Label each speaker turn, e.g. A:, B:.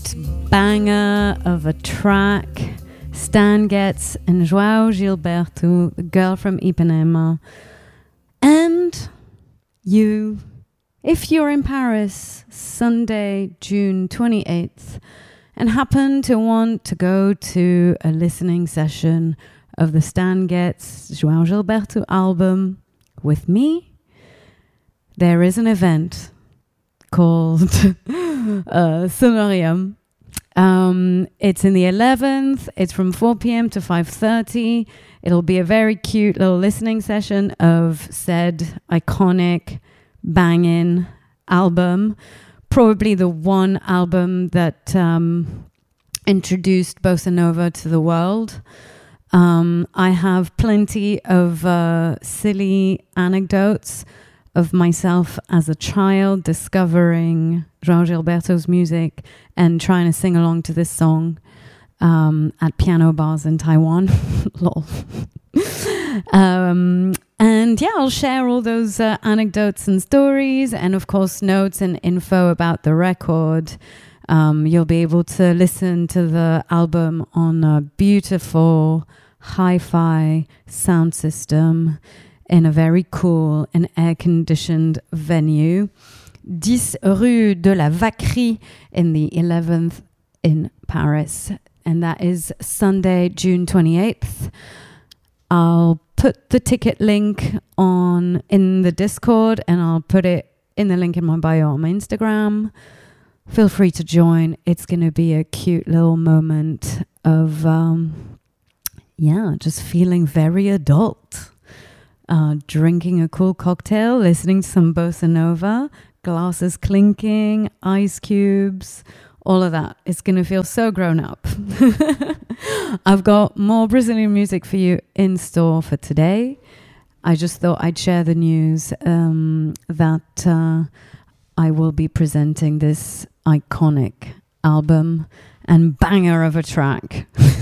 A: absolute banger of a track. Stan Getz and João Gilberto, the girl from Ipanema. And you, if you're in Paris Sunday, June 28th, and happen to want to go to a listening session of the Stan Getz, João Gilberto album with me, there is an event called Sonorium. It's in the 11th. It's from 4 p.m. to 5:30. It'll be a very cute little listening session of said iconic banging album. Probably the one album that introduced bossa nova to the world. I have plenty of silly anecdotes of myself as a child discovering João Gilberto's music and trying to sing along to this song at piano bars in Taiwan. Lol. And yeah, I'll share all those anecdotes and stories, and of course notes and info about the record. You'll be able to listen to the album on a beautiful hi-fi sound system in a very cool and air-conditioned venue. 10 Rue de la Vacquerie in the 11th in Paris. And that is Sunday, June 28th. I'll put the ticket link in the Discord, and I'll put it in the link in my bio on my Instagram. Feel free to join. It's going to be a cute little moment of, just feeling very adult. Drinking a cool cocktail, listening to some bossa nova, glasses clinking, ice cubes, all of that. It's going to feel so grown up. I've got more Brazilian music for you in store for today. I just thought I'd share the news that I will be presenting this iconic album and banger of a track.